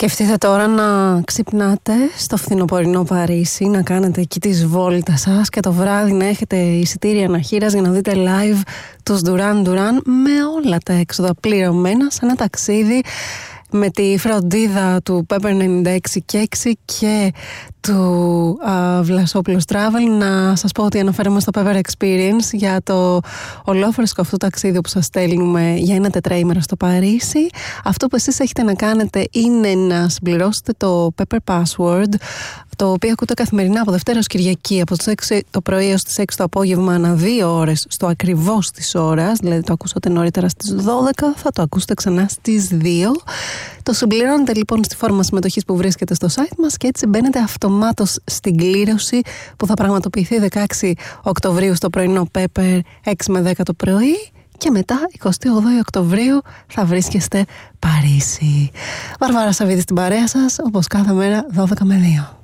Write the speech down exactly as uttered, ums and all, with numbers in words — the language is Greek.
Σκεφτείτε τώρα να ξυπνάτε στο φθινοπορεινό Παρίσι, να κάνετε εκεί τις βόλτας σας και το βράδυ να έχετε εισιτήρια αναχείρας για να δείτε live τους Duran Duran με όλα τα έξοδα πληρωμένα σε ένα ταξίδι με τη φροντίδα του Pepper ενενήντα έξι και έξι και του Βλασόπουλος Travel. Να σας πω ότι αναφέρομαι στο Pepper Experience για το ολόφρεσκο αυτό ταξίδι που σας στέλνουμε για ένα τετραήμερο στο Παρίσι. Αυτό που εσείς έχετε να κάνετε είναι να συμπληρώσετε το Pepper Password, το οποίο ακούτε καθημερινά από Δευτέρα ως Κυριακή από τις έξι το πρωί ως τις έξι το απόγευμα ανά δύο ώρες στο ακριβώς της ώρας, δηλαδή το ακούσατε νωρίτερα στις δώδεκα, θα το ακούσετε ξανά στις δύο. Το συμπληρώνετε λοιπόν στη φόρμα συμμετοχής που βρίσκεται στο site μας και έτσι μπαίνετε αυτομάτως στην κλήρωση που θα πραγματοποιηθεί δεκαέξι Οκτωβρίου στο πρωινό Pepper έξι με δέκα το πρωί και μετά εικοστή όγδοη Οκτωβρίου θα βρίσκεστε Παρίσι. Βαρβάρα Σαββίδη στην παρέα σας, όπως κάθε μέρα δώδεκα με δύο.